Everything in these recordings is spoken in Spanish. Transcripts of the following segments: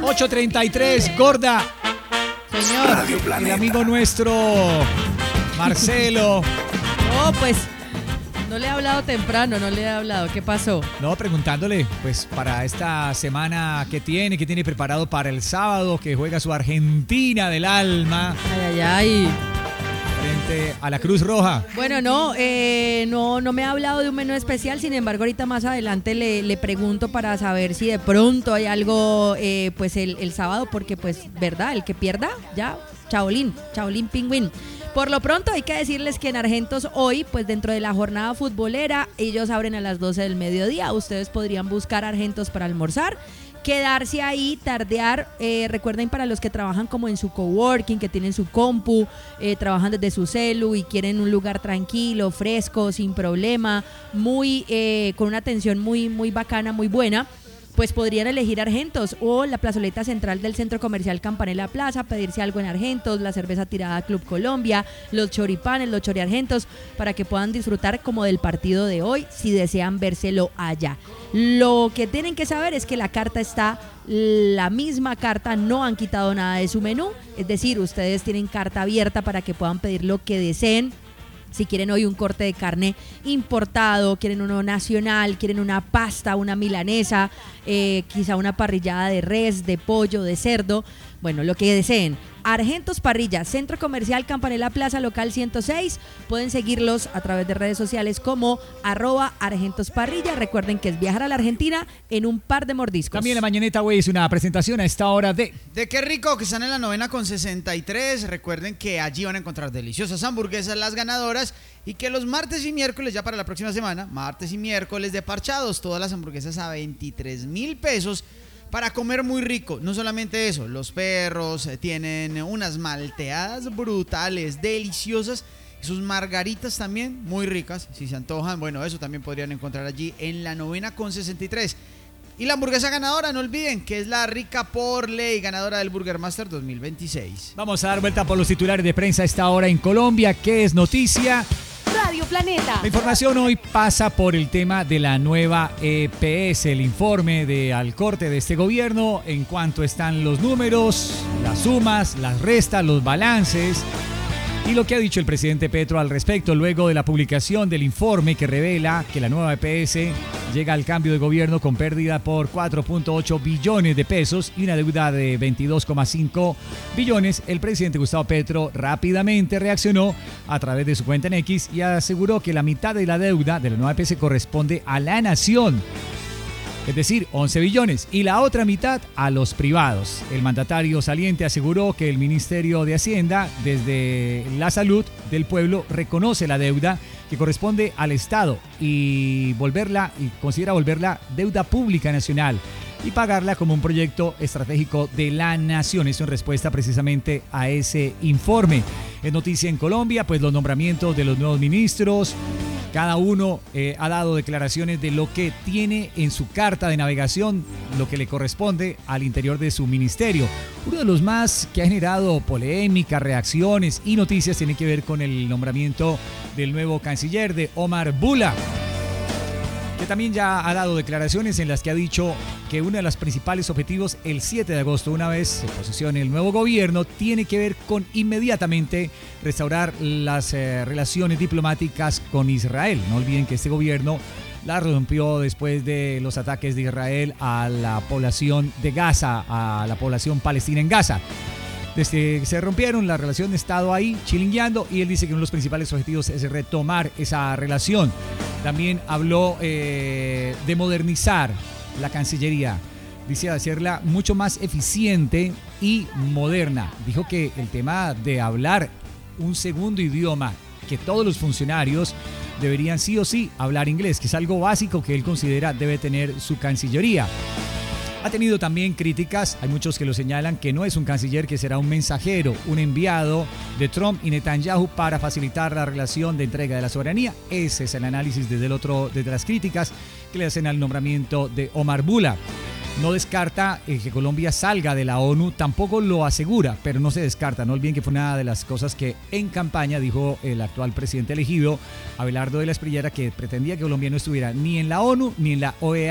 8:33, gorda. Señor. Radio Planeta. El amigo nuestro, Marcelo. No, pues, no le he hablado temprano, ¿Qué pasó? No, preguntándole, pues, para esta semana qué tiene preparado para el sábado, que juega su Argentina del alma Ay. frente a la Cruz Roja. Bueno, no me ha hablado de un menú especial, sin embargo, ahorita más adelante le pregunto para saber si de pronto hay algo, pues, el sábado, porque, pues, ¿verdad? El que pierda, ya, Chaolín Pingüín. Por lo pronto hay que decirles que en Argentos hoy, pues dentro de la jornada futbolera, ellos abren a las 12 del mediodía. Ustedes podrían buscar Argentos para almorzar, quedarse ahí, tardear. Recuerden, para los que trabajan como en su coworking, que tienen su compu, trabajan desde su celu y quieren un lugar tranquilo, fresco, sin problema, con una atención muy, muy bacana, muy buena, pues podrían elegir Argentos o la plazoleta central del Centro Comercial Campanella Plaza, pedirse algo en Argentos, la cerveza tirada Club Colombia, los choripanes, los choriargentos, para que puedan disfrutar como del partido de hoy, si desean vérselo allá. Lo que tienen que saber es que la carta está la misma carta, no han quitado nada de su menú, es decir, ustedes tienen carta abierta para que puedan pedir lo que deseen. Si quieren hoy un corte de carne importado, quieren uno nacional, quieren una pasta, una milanesa, quizá una parrillada de res, de pollo, de cerdo, bueno, lo que deseen. Argentos Parrilla, Centro Comercial Campanella Plaza, local 106. Pueden seguirlos a través de redes sociales como @ArgentosParrilla. Recuerden que es viajar a la Argentina en un par de mordiscos. También la Mañaneta, güey, es una presentación a esta hora de Qué rico, que están en la 9:63. Recuerden que allí van a encontrar deliciosas hamburguesas, las ganadoras, y que los martes y miércoles, ya para la próxima semana, martes y miércoles de parchados, todas las hamburguesas a 23,000 pesos. Para comer muy rico. No solamente eso, los perros tienen unas malteadas brutales, deliciosas, y sus margaritas también muy ricas, si se antojan. Bueno, eso también podrían encontrar allí en la 9:63. Y la hamburguesa ganadora, no olviden que es la Rica por Ley, ganadora del Burger Master 2026. Vamos a dar vuelta por los titulares de prensa a esta hora en Colombia. ¿Qué es noticia? Radio Planeta. La información hoy pasa por el tema de la nueva EPS, el informe de al corte de este gobierno, en cuanto están los números, las sumas, las restas, los balances y lo que ha dicho el presidente Petro al respecto luego de la publicación del informe que revela que la nueva EPS llega al cambio de gobierno con pérdida por 4.8 billones de pesos y una deuda de 22,5 billones. El presidente Gustavo Petro rápidamente reaccionó a través de su cuenta en X y aseguró que la mitad de la deuda de la nueva EPS corresponde a la nación, es decir, 11 billones, y la otra mitad a los privados. El mandatario saliente aseguró que el Ministerio de Hacienda, desde la salud del pueblo, reconoce la deuda que corresponde al Estado y considera volverla deuda pública nacional y pagarla como un proyecto estratégico de la nación. Eso en respuesta precisamente a ese informe. Es noticia en Colombia, pues los nombramientos de los nuevos ministros. Cada uno ha dado declaraciones de lo que tiene en su carta de navegación, lo que le corresponde al interior de su ministerio. Uno de los más que ha generado polémica, reacciones y noticias tiene que ver con el nombramiento del nuevo canciller, de Omar Bula, que también ya ha dado declaraciones en las que ha dicho que uno de los principales objetivos el 7 de agosto, una vez se posesione el nuevo gobierno, tiene que ver con inmediatamente restaurar las relaciones diplomáticas con Israel. No olviden que este gobierno la rompió después de los ataques de Israel a la población de Gaza, a la población palestina en Gaza. Desde que se rompieron, la relación ha estado ahí chilingueando y él dice que uno de los principales objetivos es retomar esa relación. También habló de modernizar la Cancillería, dice hacerla mucho más eficiente y moderna. Dijo que el tema de hablar un segundo idioma, que todos los funcionarios deberían sí o sí hablar inglés, que es algo básico que él considera debe tener su Cancillería. Ha tenido también críticas, hay muchos que lo señalan que no es un canciller, que será un mensajero, un enviado de Trump y Netanyahu para facilitar la relación de entrega de la soberanía. Ese es el análisis desde las críticas que le hacen al nombramiento de Omar Bula. No descarta que Colombia salga de la ONU, tampoco lo asegura, pero no se descarta. No olviden que fue una de las cosas que en campaña dijo el actual presidente elegido, Abelardo de la Espriella, que pretendía que Colombia no estuviera ni en la ONU ni en la OEA.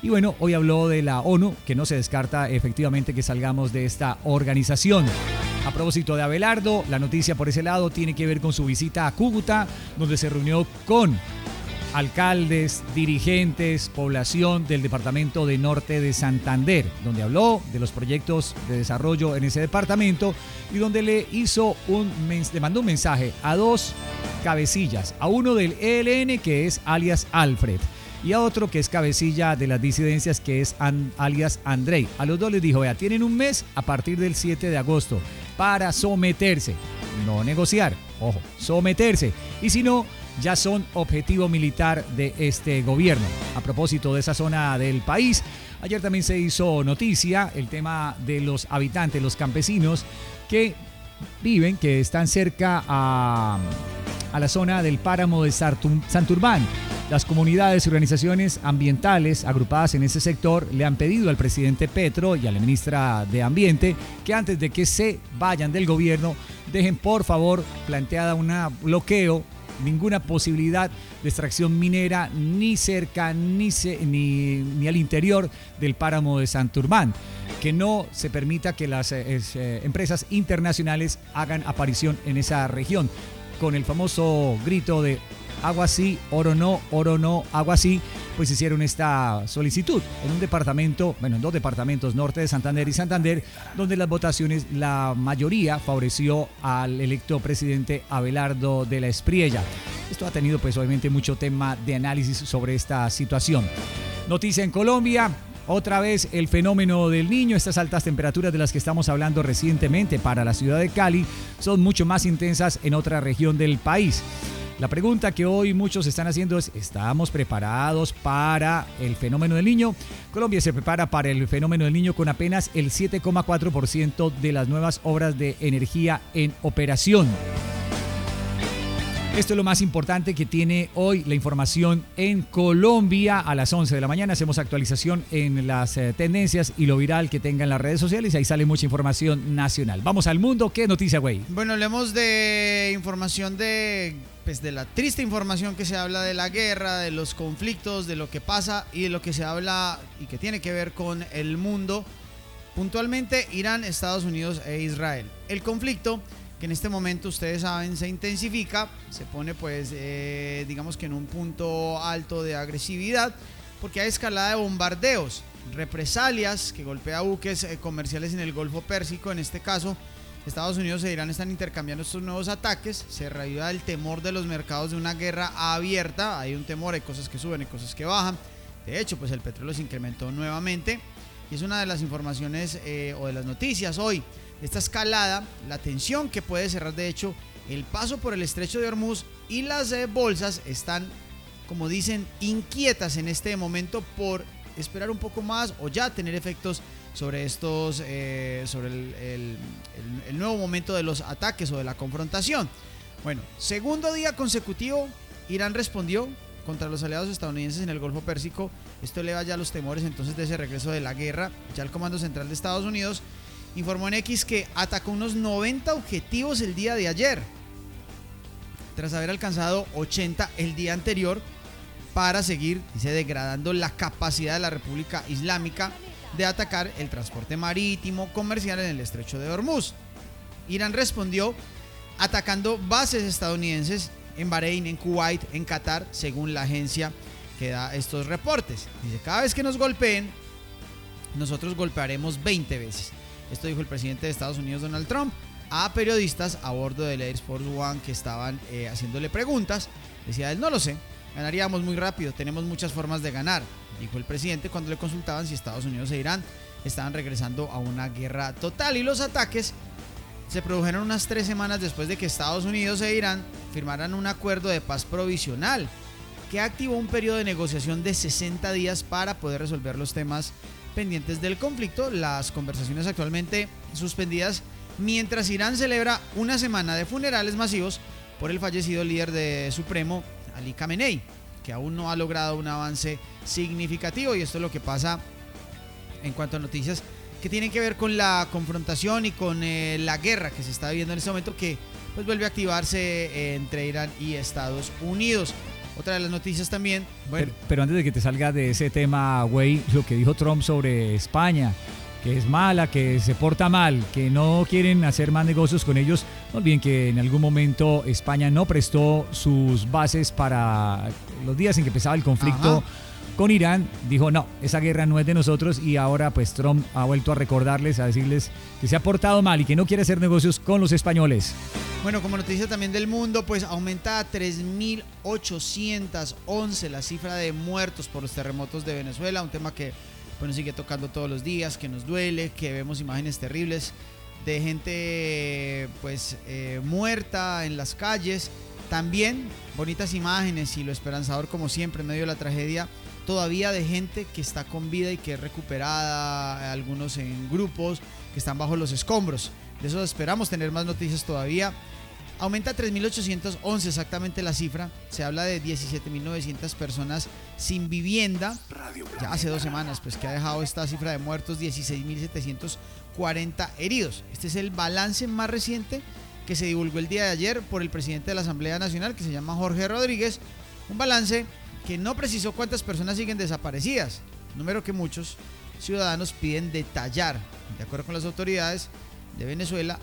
Y bueno, hoy habló de la ONU, que no se descarta efectivamente que salgamos de esta organización. A propósito de Abelardo, la noticia por ese lado tiene que ver con su visita a Cúcuta, donde se reunió con alcaldes, dirigentes, población del departamento de Norte de Santander, donde habló de los proyectos de desarrollo en ese departamento y donde le mandó un mensaje a dos cabecillas, a uno del ELN, que es alias Alfred, y a otro que es cabecilla de las disidencias, que es alias Andrei. A los dos les dijo, vea, tienen un mes a partir del 7 de agosto para someterse, no negociar, ojo, someterse, y si no, ya son objetivo militar de este gobierno. A propósito de esa zona del país, ayer también se hizo noticia el tema de los habitantes, los campesinos que viven, que están cerca a la zona del páramo de Santurbán. Las comunidades y organizaciones ambientales agrupadas en ese sector le han pedido al presidente Petro y a la ministra de Ambiente que antes de que se vayan del gobierno dejen por favor planteada un bloqueo, ninguna posibilidad de extracción minera ni cerca ni al interior del páramo de Santurbán, que no se permita que las empresas internacionales hagan aparición en esa región, con el famoso grito de agua sí, oro no, agua sí, pues hicieron esta solicitud en un departamento, bueno, en dos departamentos, Norte de Santander y Santander, donde las votaciones, la mayoría favoreció al electo presidente Abelardo de la Espriella. Esto ha tenido pues obviamente mucho tema de análisis sobre esta situación. Noticia en Colombia. Otra vez el fenómeno del Niño, estas altas temperaturas de las que estamos hablando recientemente para la ciudad de Cali son mucho más intensas en otra región del país. La pregunta que hoy muchos están haciendo es, ¿estamos preparados para el fenómeno del Niño? Colombia se prepara para el fenómeno del Niño con apenas el 7,4% de las nuevas obras de energía en operación. Esto es lo más importante que tiene hoy la información en Colombia. A las 11 de la mañana hacemos actualización en las tendencias y lo viral que tengan las redes sociales. Ahí sale mucha información nacional. Vamos al mundo. ¿Qué noticia, güey? Bueno, hablemos de información de la triste información que se habla de la guerra, de los conflictos, de lo que pasa y de lo que se habla y que tiene que ver con el mundo. Puntualmente, Irán, Estados Unidos e Israel. El conflicto, que en este momento ustedes saben se intensifica, se pone pues digamos que en un punto alto de agresividad porque hay escalada de bombardeos, represalias que golpea buques comerciales en el Golfo Pérsico. En este caso Estados Unidos e Irán están intercambiando estos nuevos ataques, se reaviva el temor de los mercados de una guerra abierta, hay un temor, hay cosas que suben, hay cosas que bajan. De hecho pues el petróleo se incrementó nuevamente y es una de las informaciones o de las noticias hoy. Esta escalada, la tensión que puede cerrar de hecho el paso por el estrecho de Hormuz, y las bolsas están, como dicen, inquietas en este momento por esperar un poco más o ya tener efectos sobre estos, sobre el nuevo momento de los ataques o de la confrontación. Bueno, segundo día consecutivo, Irán respondió contra los aliados estadounidenses en el Golfo Pérsico. Esto eleva ya los temores entonces de ese regreso de la guerra. Ya el Comando Central de Estados Unidos informó en X que atacó unos 90 objetivos el día de ayer, tras haber alcanzado 80 el día anterior, para seguir, dice, degradando la capacidad de la República Islámica de atacar el transporte marítimo comercial en el estrecho de Hormuz. Irán respondió atacando bases estadounidenses en Bahrein, en Kuwait, en Qatar, según la agencia que da estos reportes. Dice, cada vez que nos golpeen, nosotros golpearemos 20 veces. Esto dijo el presidente de Estados Unidos, Donald Trump, a periodistas a bordo del Air Force One que estaban haciéndole preguntas. Decía él, no lo sé, ganaríamos muy rápido, tenemos muchas formas de ganar, dijo el presidente cuando le consultaban si Estados Unidos e Irán estaban regresando a una guerra total. Y los ataques se produjeron unas 3 semanas después de que Estados Unidos e Irán firmaran un acuerdo de paz provisional que activó un periodo de negociación de 60 días para poder resolver los temas pendientes del conflicto. Las conversaciones actualmente suspendidas mientras Irán celebra una semana de funerales masivos por el fallecido líder supremo Ali Khamenei, que aún no ha logrado un avance significativo. Y esto es lo que pasa en cuanto a noticias que tienen que ver con la confrontación y con la guerra que se está viviendo en este momento, que pues vuelve a activarse entre Irán y Estados Unidos. Otra de las noticias también, bueno. Pero antes de que te salga de ese tema, güey, lo que dijo Trump sobre España, que es mala, que se porta mal, que no quieren hacer más negocios con ellos. No olviden que en algún momento España no prestó sus bases para los días en que empezaba el conflicto con Irán. Dijo, no, esa guerra no es de nosotros, y ahora pues Trump ha vuelto a recordarles, a decirles que se ha portado mal y que no quiere hacer negocios con los españoles. Bueno, como noticia también del mundo, pues aumenta a 3.811 la cifra de muertos por los terremotos de Venezuela, un tema que bueno, sigue tocando todos los días, que nos duele, que vemos imágenes terribles de gente pues muerta en las calles. También bonitas imágenes y lo esperanzador como siempre en medio de la tragedia, todavía de gente que está con vida y que es recuperada, algunos en grupos que están bajo los escombros. De eso esperamos tener más noticias todavía. Aumenta a 3.811 exactamente la cifra. Se habla de 17.900 personas sin vivienda. Ya hace 2 semanas pues que ha dejado esta cifra de muertos, 16.740 heridos. Este es el balance más reciente que se divulgó el día de ayer por el presidente de la Asamblea Nacional, que se llama Jorge Rodríguez. Un balance que no precisó cuántas personas siguen desaparecidas, número que muchos ciudadanos piden detallar. De acuerdo con las autoridades de Venezuela,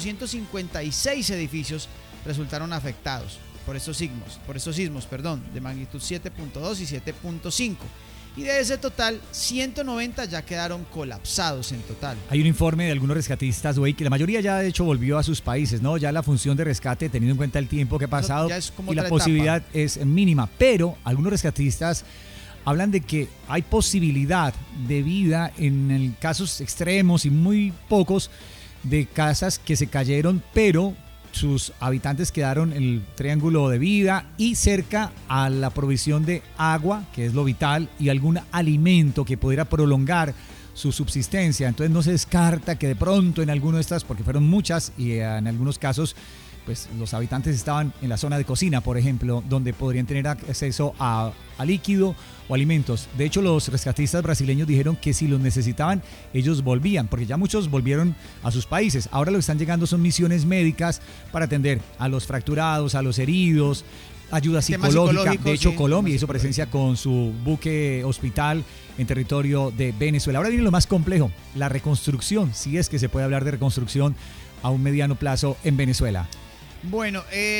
856 edificios resultaron afectados por estos sismos, de magnitud 7.2 y 7.5. Y de ese total, 190 ya quedaron colapsados en total. Hay un informe de algunos rescatistas, güey, que la mayoría ya de hecho volvió a sus países, ¿no? Ya la función de rescate, teniendo en cuenta el tiempo que ha pasado, y la posibilidad es mínima. Pero algunos rescatistas hablan de que hay posibilidad de vida en casos extremos y muy pocos de casas que se cayeron, pero sus habitantes quedaron en el triángulo de vida y cerca a la provisión de agua, que es lo vital, y algún alimento que pudiera prolongar su subsistencia. Entonces no se descarta que de pronto en alguno de estas, porque fueron muchas y en algunos casos pues los habitantes estaban en la zona de cocina, por ejemplo, donde podrían tener acceso a líquido o alimentos. De hecho, los rescatistas brasileños dijeron que si los necesitaban, ellos volvían, porque ya muchos volvieron a sus países. Ahora lo que están llegando son misiones médicas para atender a los fracturados, a los heridos, ayuda psicológica. De hecho, sí, Colombia hizo presencia con su buque hospital en territorio de Venezuela. Ahora viene lo más complejo, la reconstrucción, si es que se puede hablar de reconstrucción a un mediano plazo en Venezuela. Bueno,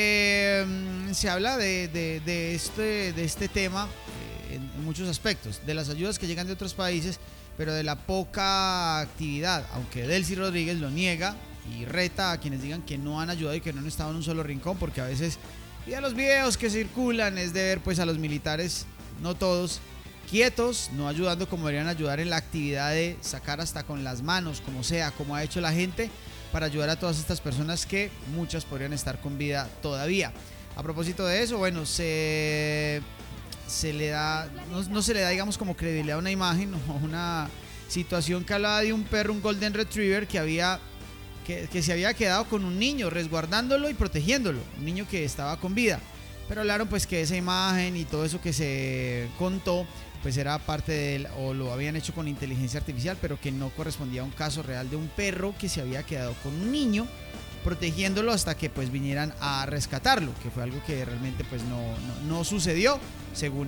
se habla de este tema en muchos aspectos, de las ayudas que llegan de otros países, pero de la poca actividad, aunque Delcy Rodríguez lo niega y reta a quienes digan que no han ayudado y que no han estado en un solo rincón, porque a veces, y a los videos que circulan, es de ver pues a los militares, no todos, quietos, no ayudando como deberían ayudar en la actividad de sacar hasta con las manos, como sea, como ha hecho la gente, para ayudar a todas estas personas que muchas podrían estar con vida todavía. A propósito de eso, bueno, se le da, no se le da, digamos, como credibilidad a una imagen o una situación que hablaba de un perro, un Golden Retriever, que se había quedado con un niño, resguardándolo y protegiéndolo, un niño que estaba con vida. Pero hablaron pues que esa imagen y todo eso que se contó pues era parte de él, o lo habían hecho con inteligencia artificial, pero que no correspondía a un caso real de un perro que se había quedado con un niño, protegiéndolo hasta que pues vinieran a rescatarlo, que fue algo que realmente pues no sucedió, según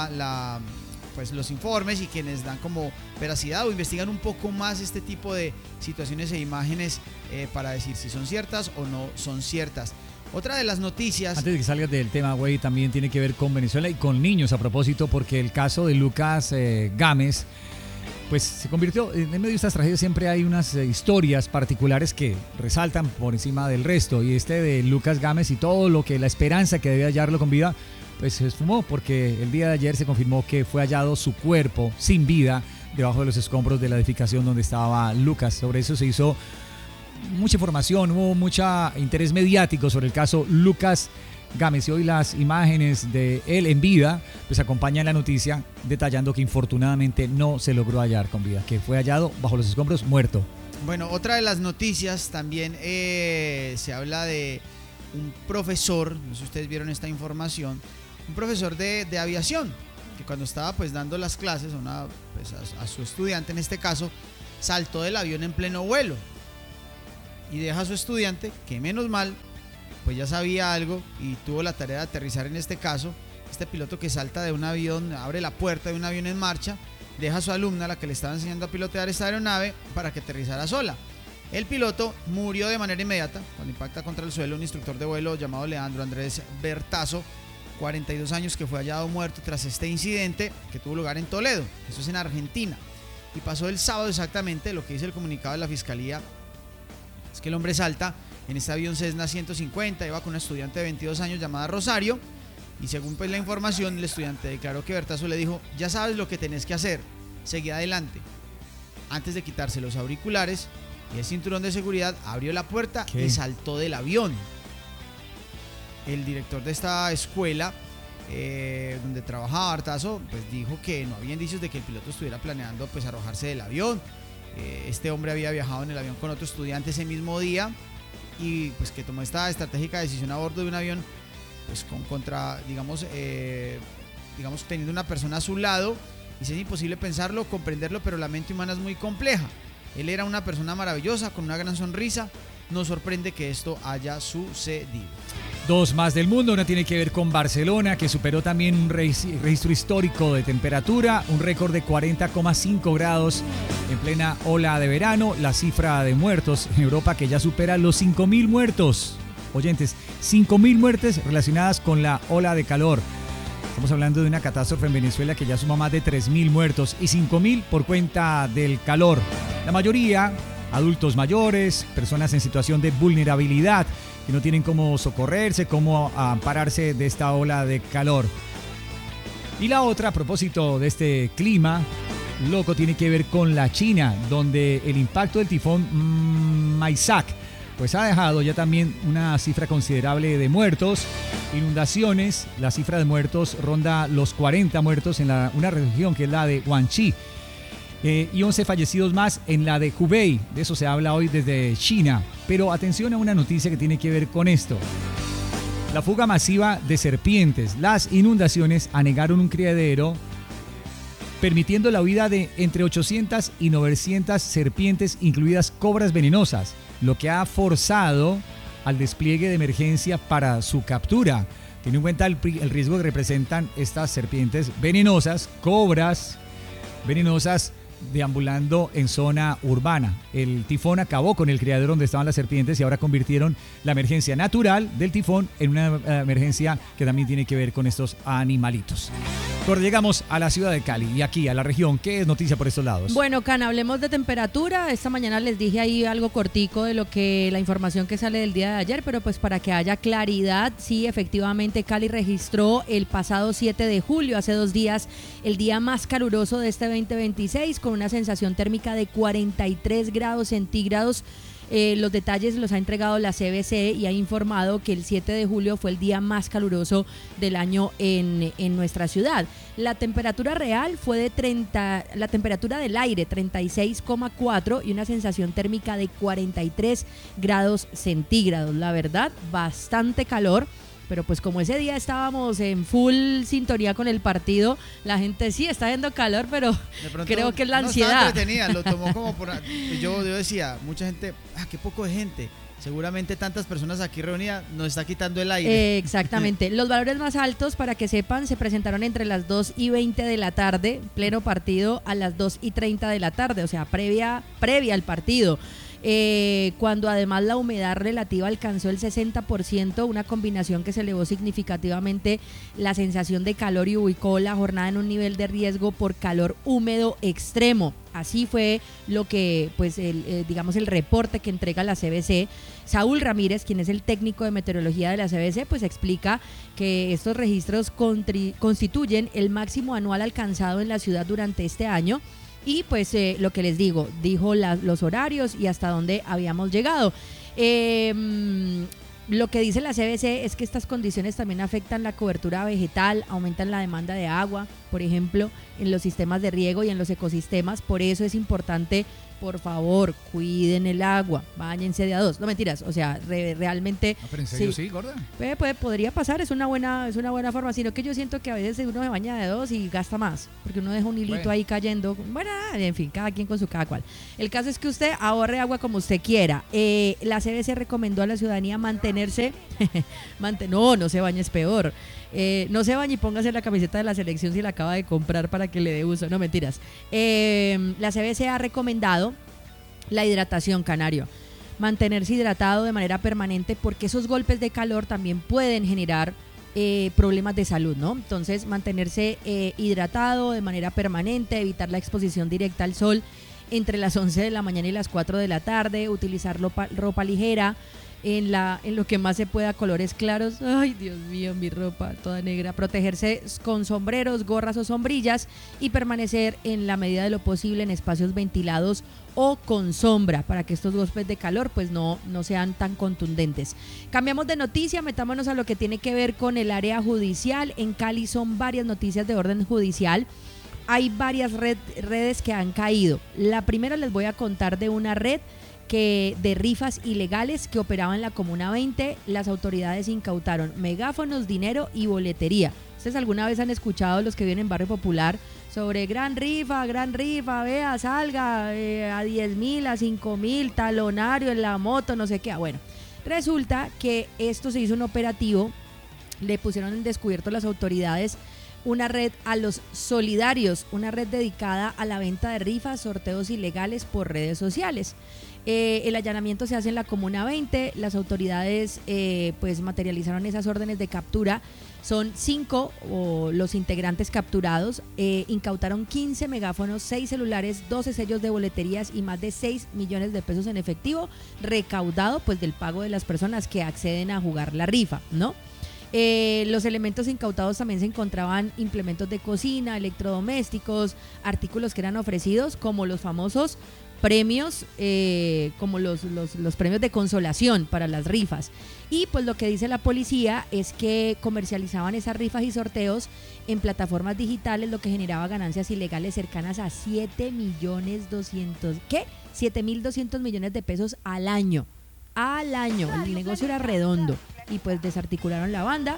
pues los informes y quienes dan como veracidad o investigan un poco más este tipo de situaciones e imágenes para decir si son ciertas o no son ciertas. Otra de las noticias... Antes de que salgas del tema, güey, también tiene que ver con Venezuela y con niños a propósito, porque el caso de Lucas Gámez, pues se convirtió, en medio de estas tragedias siempre hay unas historias particulares que resaltan por encima del resto, y este de Lucas Gámez y todo lo que la esperanza que debía hallarlo con vida, pues se esfumó, porque el día de ayer se confirmó que fue hallado su cuerpo sin vida debajo de los escombros de la edificación donde estaba Lucas. Sobre eso se hizo mucha información, hubo mucho interés mediático sobre el caso Lucas Gámez, y hoy las imágenes de él en vida pues acompañan la noticia detallando que infortunadamente no se logró hallar con vida, que fue hallado bajo los escombros muerto. Bueno, otra de las noticias también se habla de un profesor, no sé si ustedes vieron esta información, un profesor de aviación que cuando estaba pues dando las clases a su estudiante en este caso, saltó del avión en pleno vuelo y deja a su estudiante, que menos mal, pues ya sabía algo y tuvo la tarea de aterrizar en este caso, este piloto que salta de un avión, abre la puerta de un avión en marcha, deja a su alumna, la que le estaba enseñando a pilotear esta aeronave, para que aterrizara sola. El piloto murió de manera inmediata cuando impacta contra el suelo un instructor de vuelo llamado Leandro Andrés Bertazo, 42 años, que fue hallado muerto tras este incidente que tuvo lugar en Toledo, eso es en Argentina, y pasó el sábado exactamente. Lo que dice el comunicado de la fiscalía es que el hombre salta en este avión Cessna 150, iba con una estudiante de 22 años llamada Rosario, y según pues la información, el estudiante declaró que Bertazo le dijo: ya sabes lo que tenés que hacer, seguí adelante. Antes de quitarse los auriculares y el cinturón de seguridad, abrió la puerta y saltó del avión. El director de esta escuela, donde trabajaba Bertazo, pues dijo que no había indicios de que el piloto estuviera planeando pues arrojarse del avión. Este hombre había viajado en el avión con otro estudiante ese mismo día, y pues que tomó esta estratégica decisión a bordo de un avión, pues digamos teniendo una persona a su lado. Y si es imposible pensarlo, comprenderlo, pero la mente humana es muy compleja. Él era una persona maravillosa, con una gran sonrisa. Nos sorprende que esto haya sucedido. Dos más del mundo, una tiene que ver con Barcelona, que superó también un registro histórico de temperatura, un récord de 40,5 grados en plena ola de verano. La cifra de muertos en Europa, que ya supera los 5.000 muertos. Oyentes, 5.000 muertes relacionadas con la ola de calor. Estamos hablando de una catástrofe en Venezuela que ya suma más de 3.000 muertos y 5.000 por cuenta del calor. La mayoría, adultos mayores, personas en situación de vulnerabilidad, que no tienen cómo socorrerse, cómo ampararse de esta ola de calor. Y la otra, a propósito de este clima loco, tiene que ver con la China, donde el impacto del tifón Maisak pues ha dejado ya también una cifra considerable de muertos, inundaciones. La cifra de muertos ronda los 40 muertos en una región que es la de Guangxi, y 11 fallecidos más en la de Hubei. De eso se habla hoy desde China. Pero atención a una noticia que tiene que ver con esto. La fuga masiva de serpientes. Las inundaciones anegaron un criadero, permitiendo la huida de entre 800 y 900 serpientes, incluidas cobras venenosas, lo que ha forzado al despliegue de emergencia para su captura. Teniendo en cuenta el riesgo que representan estas serpientes venenosas, cobras venenosas, deambulando en zona urbana. El tifón acabó con el criadero donde estaban las serpientes y ahora convirtieron la emergencia natural del tifón en una emergencia que también tiene que ver con estos animalitos. Ahora llegamos a la ciudad de Cali y aquí a la región. ¿Qué es noticia por estos lados? Bueno, Can, hablemos de temperatura. Esta mañana les dije ahí algo cortico de la información que sale del día de ayer, pero pues para que haya claridad, sí, efectivamente Cali registró el pasado 7 de julio, hace 2 días, el día más caluroso de este 2026, con una sensación térmica de 43 grados centígrados. Los detalles los ha entregado la CBC y ha informado que el 7 de julio fue el día más caluroso del año en nuestra ciudad. La temperatura real fue la temperatura del aire 36,4 y una sensación térmica de 43 grados centígrados. La verdad, bastante calor. Pero pues como ese día estábamos en full sintonía con el partido, la gente sí está haciendo calor, pero creo que es la ansiedad. Estaba entretenida, lo tomó como por... Yo decía, mucha gente, qué poco de gente. Seguramente tantas personas aquí reunidas nos está quitando el aire. Exactamente. Los valores más altos, para que sepan, se presentaron entre las 2:20 de la tarde, pleno partido, a las 2:30 de la tarde, o sea, previa al partido. Cuando además la humedad relativa alcanzó el 60%, una combinación que se elevó significativamente la sensación de calor y ubicó la jornada en un nivel de riesgo por calor húmedo extremo. Así fue lo que, pues, digamos, el reporte que entrega la CBC. Saúl Ramírez, quien es el técnico de meteorología de la CBC, pues explica que estos registros constituyen el máximo anual alcanzado en la ciudad durante este año. Y pues lo que les dijo los horarios y hasta dónde habíamos llegado. Lo que dice la CBC es que estas condiciones también afectan la cobertura vegetal, aumentan la demanda de agua, por ejemplo, en los sistemas de riego y en los ecosistemas. Por eso es importante por favor, cuiden el agua, báñense de a 2. No mentiras, o sea, realmente... No, pero en serio sí, gorda. Podría pasar, es una buena forma, sino que yo siento que a veces uno se baña de 2 y gasta más, porque uno deja un hilito ahí cayendo. Bueno, en fin, cada quien con su cada cual. El caso es que usted ahorre agua como usted quiera. La CBC recomendó a la ciudadanía mantenerse... no se bañe, es peor. No se bañe y póngase la camiseta de la selección si la acaba de comprar para que le dé uso. No, mentiras. La CBC ha recomendado la hidratación, Canario. Mantenerse hidratado de manera permanente porque esos golpes de calor también pueden generar problemas de salud, ¿no? Entonces, mantenerse hidratado de manera permanente, evitar la exposición directa al sol entre las 11 de la mañana y las 4 de la tarde, utilizar ropa ligera, en lo que más se pueda, colores claros. Ay, Dios mío, mi ropa toda negra. Protegerse con sombreros, gorras o sombrillas y permanecer en la medida de lo posible en espacios ventilados o con sombra para que estos golpes de calor pues no sean tan contundentes. Cambiamos de noticia, metámonos a lo que tiene que ver con el área judicial. En Cali son varias noticias de orden judicial. Hay varias redes que han caído. La primera les voy a contar de una red de rifas ilegales que operaba en la Comuna 20. Las autoridades incautaron megáfonos, dinero y boletería. ¿Ustedes alguna vez han escuchado, los que viven en Barrio Popular, sobre gran rifa, vea, salga a 10.000, a 5.000, talonario en la moto, no sé qué? Bueno, resulta que esto se hizo un operativo, le pusieron en descubierto las autoridades una red a los solidarios, una red dedicada a la venta de rifas, sorteos ilegales por redes sociales. El allanamiento se hace en la Comuna 20, las autoridades pues materializaron esas órdenes de captura. Son 5 los integrantes capturados, incautaron 15 megáfonos, 6 celulares, 12 sellos de boleterías y más de 6 millones de pesos en efectivo, recaudado pues del pago de las personas que acceden a jugar la rifa, ¿no? Los elementos incautados también se encontraban implementos de cocina, electrodomésticos, artículos que eran ofrecidos como los famosos premios, como los premios de consolación para las rifas. Y pues lo que dice la policía es que comercializaban esas rifas y sorteos en plataformas digitales, lo que generaba ganancias ilegales cercanas a 7.200.000 millones de pesos al año. El negocio era redondo y pues desarticularon la banda.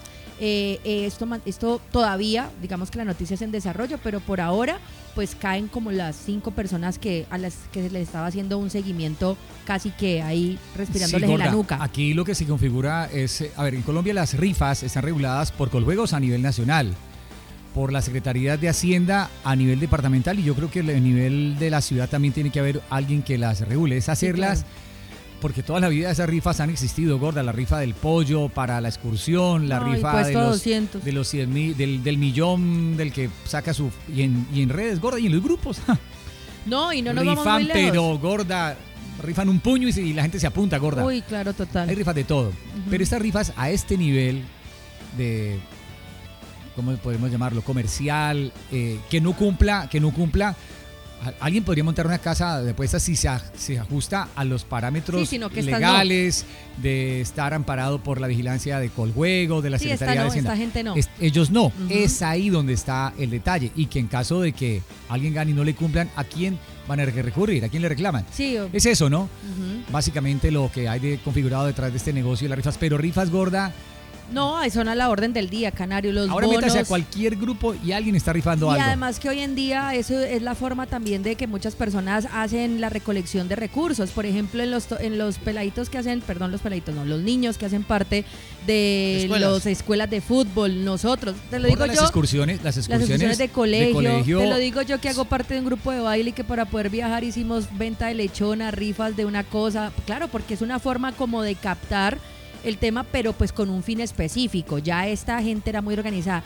Esto todavía, digamos que la noticia es en desarrollo, pero por ahora pues caen como las 5 personas a las que se les estaba haciendo un seguimiento casi que ahí respirándoles en la nuca. Aquí lo que se configura es, en Colombia las rifas están reguladas por Coljuegos a nivel nacional, por la Secretaría de Hacienda a nivel departamental, y yo creo que a nivel de la ciudad también tiene que haber alguien que las regule, es hacerlas. Sí, claro. Porque toda la vida esas rifas han existido, gorda, la rifa del pollo para la excursión, la rifa de los 100.000, del millón, del que saca y en redes, gorda, y en los grupos. No, y no nos vamos muy lejos. Pero, gorda, rifan un puño y la gente se apunta, gorda. Uy, claro, total. Hay rifas de todo. Pero estas rifas a este nivel de, ¿cómo podemos llamarlo? Comercial, que no cumpla. Alguien podría montar una casa de apuestas si se ajusta a los parámetros legales de estar amparado por la vigilancia de Coljuegos, de la Secretaría de Hacienda. Esta gente no. Ellos no. Es ahí donde está el detalle. Y que en caso de que alguien gane y no le cumplan, ¿a quién van a recurrir? ¿A quién le reclaman? Sí. Es eso, ¿no? Básicamente lo que hay configurado detrás de este negocio de las rifas. Pero rifas, gorda, No, son a la orden del día, Canario. Los ahora bonos. métase a cualquier grupo y alguien está rifando algo. Y además que hoy en día eso es la forma también de que muchas personas hacen la recolección de recursos. Por ejemplo, en los peladitos que hacen, perdón, los peladitos no, los niños que hacen parte de las escuelas de fútbol, nosotros, te lo digo las yo. Excursiones las excursiones de colegio. Te lo digo yo que hago parte de un grupo de baile y que para poder viajar hicimos venta de lechona, rifas de una cosa. Claro, porque es una forma como de captar el tema, pero pues con un fin específico. Ya esta gente era muy organizada.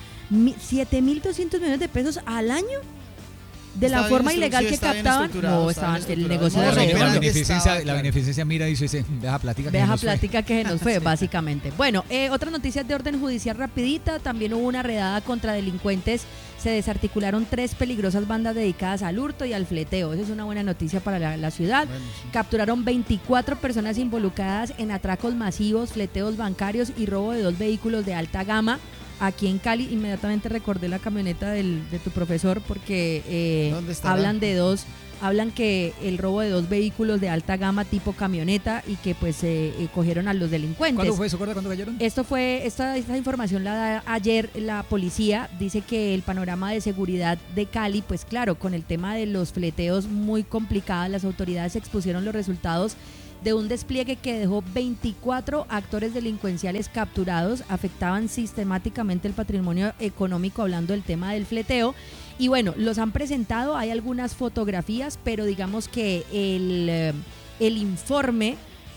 7.200 millones de pesos al año de la forma ilegal que captaban. No, estaban el negocio de la beneficencia mira y dice, deja plática que se nos fue, básicamente. Bueno, otras noticias de orden judicial rapidita. También hubo una redada contra delincuentes. Se desarticularon 3 peligrosas bandas dedicadas al hurto y al fleteo. Esa es una buena noticia para la ciudad. Bueno, sí. Capturaron 24 personas involucradas en atracos masivos, fleteos bancarios y robo de 2 vehículos de alta gama. Aquí en Cali, inmediatamente recordé la camioneta de tu profesor porque hablan de dos hablan que el robo de 2 vehículos de alta gama tipo camioneta y que pues cogieron a los delincuentes. ¿Cuándo fue eso? ¿Cuándo cayeron? Esta información la da ayer la policía. Dice que el panorama de seguridad de Cali, pues claro, con el tema de los fleteos muy complicadas, las autoridades expusieron los resultados de un despliegue que dejó 24 actores delincuenciales capturados, afectaban sistemáticamente el patrimonio económico, hablando del tema del fleteo. Y bueno, los han presentado, hay algunas fotografías, pero digamos que el informe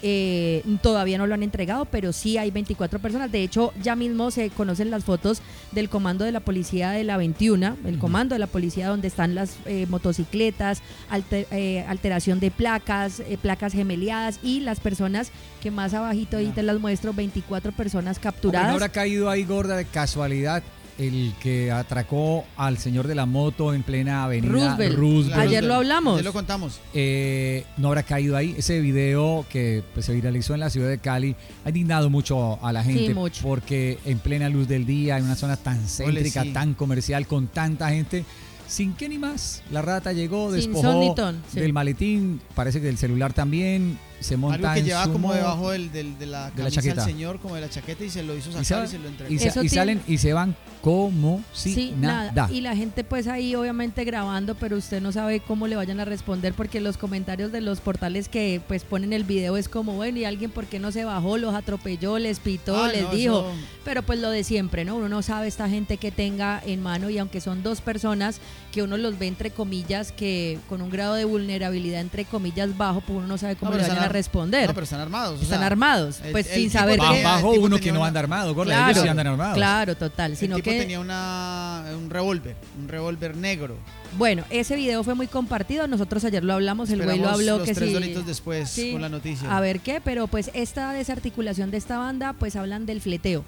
todavía no lo han entregado, pero sí hay 24 personas. De hecho, ya mismo se conocen las fotos del comando de la policía de la 21, el comando de la policía donde están las motocicletas, alteración de placas, placas gemeliadas y las personas que más abajito ahí te las muestro, 24 personas capturadas. ¿No habrá caído ahí, gorda, de casualidad el que atracó al señor de la moto en plena avenida Roosevelt? Ayer lo hablamos. Ayer lo contamos. No habrá caído ahí. Ese video que pues, se viralizó en la ciudad de Cali ha indignado mucho a la gente. Sí, mucho. Porque en plena luz del día, en una zona tan céntrica, sí, tan comercial, con tanta gente, sin qué ni más, la rata llegó, sin despojó son ni ton, sí, del maletín, parece que del celular también, se monta algo que en llevaba su como moto, debajo de la camisa chaqueta del señor, como de la chaqueta, y se lo hizo sacar y se lo entregó. y salen y se van como si nada. Y la gente pues ahí obviamente grabando, pero usted no sabe cómo le vayan a responder, porque los comentarios de los portales que pues ponen el video es como, bueno, y alguien por qué no se bajó, los atropelló, les pitó, les dijo, eso... pero pues lo de siempre, ¿no? Uno no sabe esta gente que tenga en mano, y aunque son 2 personas que uno los ve entre comillas que con un grado de vulnerabilidad entre comillas bajo, pues uno no sabe cómo le vayan a responder. No, pero están armados. Están armados, pues sin saber que... Bajo uno que no anda armado, claro, ellos sí andan armados. Claro, total. Sino el tipo que tenía un revólver negro. Bueno, ese video fue muy compartido, nosotros ayer lo hablamos, el güey lo habló los que 3 sí. doritos después sí, con la noticia. A ver qué, pero pues esta desarticulación de esta banda, pues hablan del fleteo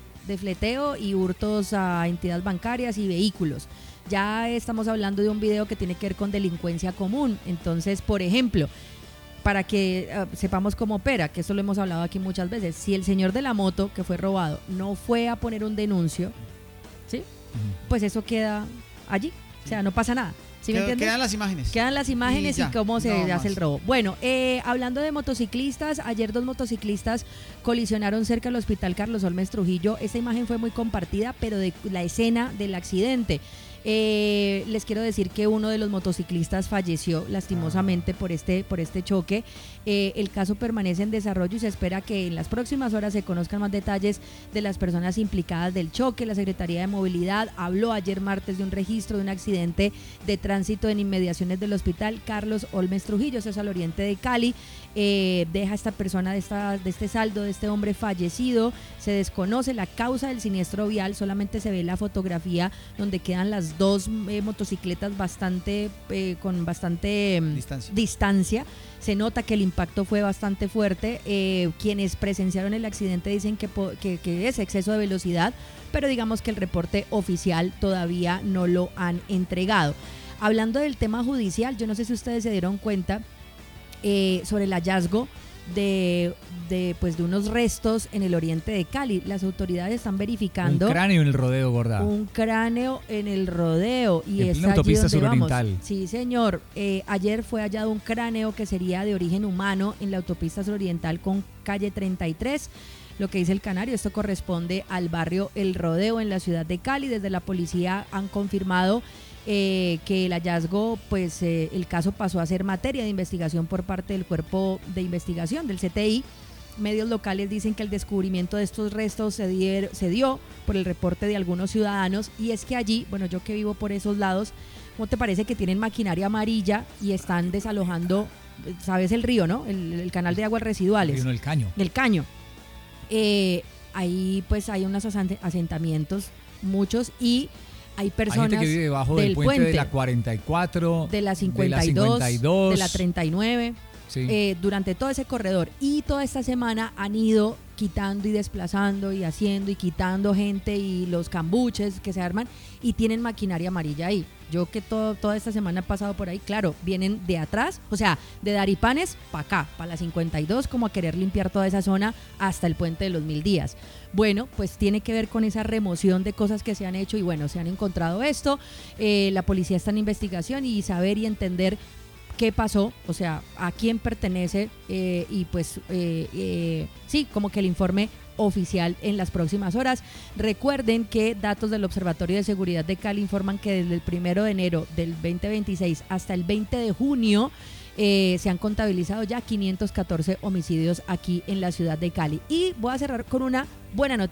y hurtos a entidades bancarias y vehículos. Ya estamos hablando de un video que tiene que ver con delincuencia común. Entonces, por ejemplo, para que sepamos cómo opera, que eso lo hemos hablado aquí muchas veces, si el señor de la moto que fue robado no fue a poner un denuncio, ¿sí? Pues eso queda allí, o sea, no pasa nada. ¿Sí me entiendes? Quedan las imágenes. Quedan las imágenes y cómo se hace el robo. Bueno, hablando de motociclistas, ayer 2 motociclistas colisionaron cerca del Hospital Carlos Holmes Trujillo. Esta imagen fue muy compartida, pero de la escena del accidente. Les quiero decir que uno de los motociclistas falleció lastimosamente por este choque. El caso permanece en desarrollo y se espera que en las próximas horas se conozcan más detalles de las personas implicadas del choque. La Secretaría de Movilidad habló ayer martes de un registro de un accidente de tránsito en inmediaciones del Hospital Carlos Holmes Trujillo, eso es al oriente de Cali. Deja esta persona de este saldo, de este hombre fallecido. Se desconoce la causa del siniestro vial, solamente se ve la fotografía donde quedan las 2 motocicletas con bastante distancia. Se nota que el impacto fue bastante fuerte. Quienes presenciaron el accidente dicen que es exceso de velocidad, pero digamos que el reporte oficial todavía no lo han entregado. Hablando del tema judicial, yo no sé si ustedes se dieron cuenta sobre el hallazgo de unos restos en el oriente de Cali. Las autoridades están verificando un cráneo en el rodeo, gorda. Un cráneo en el rodeo y en es plena autopista allí donde suroriental. Vamos. Sí, señor. Ayer fue hallado un cráneo que sería de origen humano en la autopista suroriental con calle 33. Lo que dice el Canario, esto corresponde al barrio El Rodeo en la ciudad de Cali. Desde la policía han confirmado que el hallazgo, pues el caso pasó a ser materia de investigación por parte del cuerpo de investigación del CTI. Medios locales dicen que el descubrimiento de estos restos se dio por el reporte de algunos ciudadanos, y es que allí, bueno, yo que vivo por esos lados, ¿cómo te parece que tienen maquinaria amarilla y están desalojando, sabes, el río, ¿no? El canal de aguas residuales. El caño. Del caño. Ahí pues hay unos asentamientos, muchos, y hay personas. Hay gente que vive debajo del puente de la 44, de la 52, de la 39, sí. Durante todo ese corredor. Y toda esta semana han ido quitando y desplazando y haciendo y quitando gente y los cambuches que se arman, y tienen maquinaria amarilla ahí. Yo que toda esta semana he pasado por ahí, claro, vienen de atrás, o sea, de Daripanes para acá, para la 52, como a querer limpiar toda esa zona hasta el puente de los 1000 días. Bueno, pues tiene que ver con esa remoción de cosas que se han hecho, y bueno, se han encontrado esto. La policía está en investigación y saber y entender qué pasó, o sea, a quién pertenece y pues sí, como que el informe oficial en las próximas horas. Recuerden que datos del Observatorio de Seguridad de Cali informan que desde el 1 de enero del 2026 hasta el 20 de junio se han contabilizado ya 514 homicidios aquí en la ciudad de Cali. Y voy a cerrar con una buena noticia.